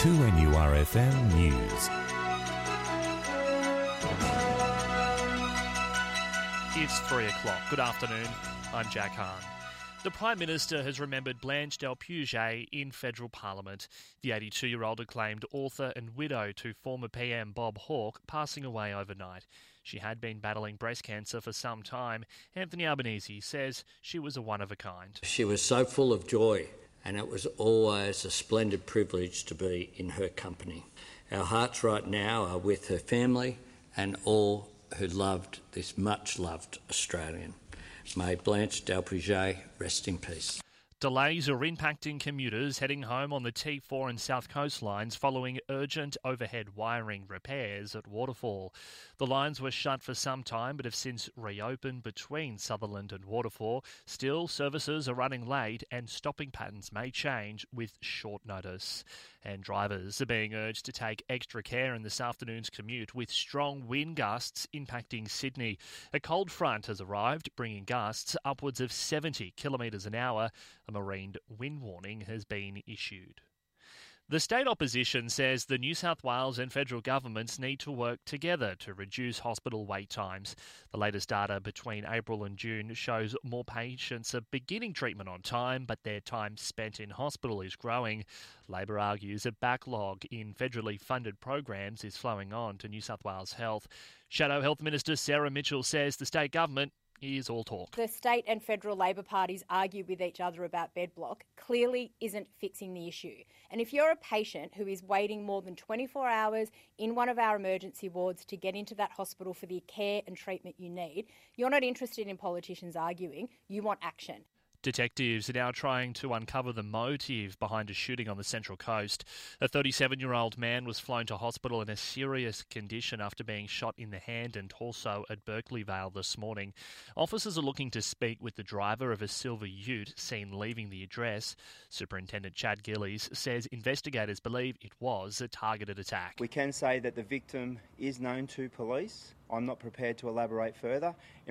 2NURFM News. It's 3 o'clock. Good afternoon. I'm Jack Hahn. The Prime Minister has remembered Blanche Del Puget in federal parliament. The 82-year-old acclaimed author and widow to former PM Bob Hawke, passing away overnight. She had been battling breast cancer for some time. Anthony Albanese says she was a one-of-a-kind. She was so full of joy, and it was always a splendid privilege to be in her company. Our hearts right now are with her family and all who loved this much-loved Australian. May Blanche Del Puget rest in peace. Delays are impacting commuters heading home on the T4 and South Coast lines following urgent overhead wiring repairs at Waterfall. The lines were shut for some time but have since reopened between Sutherland and Waterfall. Still, services are running late and stopping patterns may change with short notice. And drivers are being urged to take extra care in this afternoon's commute with strong wind gusts impacting Sydney. A cold front has arrived, bringing gusts upwards of 70 kilometres an hour. A marine wind warning has been issued. The state opposition says the New South Wales and federal governments need to work together to reduce hospital wait times. The latest data between April and June shows more patients are beginning treatment on time, but their time spent in hospital is growing. Labor argues a backlog in federally funded programs is flowing on to New South Wales Health. Shadow Health Minister Sarah Mitchell says the state government is all talk. The state and federal Labor parties argue with each other about bed block clearly isn't fixing the issue. And if you're a patient who is waiting more than 24 hours in one of our emergency wards to get into that hospital for the care and treatment you need, you're not interested in politicians arguing, you want action. Detectives are now trying to uncover the motive behind a shooting on the Central Coast. A 37-year-old man was flown to hospital in a serious condition after being shot in the hand and torso at Berkeley Vale this morning. Officers are looking to speak with the driver of a silver ute seen leaving the address. Superintendent Chad Gillies says investigators believe it was a targeted attack. We can say that the victim is known to police. I'm not prepared to elaborate further.